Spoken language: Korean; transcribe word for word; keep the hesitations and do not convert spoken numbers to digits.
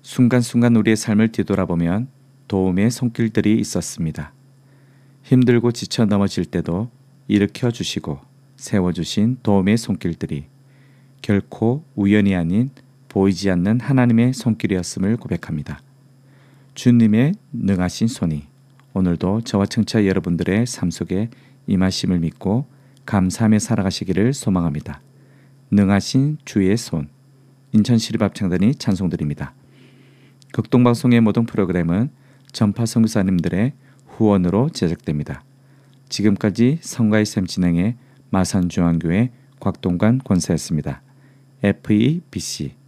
순간순간 우리의 삶을 뒤돌아보면 도움의 손길들이 있었습니다. 힘들고 지쳐 넘어질 때도 일으켜 주시고 세워주신 도움의 손길들이 결코 우연이 아닌 보이지 않는 하나님의 손길이었음을 고백합니다. 주님의 능하신 손이 오늘도 저와 청취자 여러분들의 삶 속에 임하심을 믿고 감사하며 살아가시기를 소망합니다. 능하신 주의 손, 인천시립합창단이 찬송드립니다. 극동방송의 모든 프로그램은 전파 선교사님들의 후원으로 제작됩니다. 지금까지 성가의 샘 진행의 마산중앙교회 곽동관 권사였습니다. 에프이비씨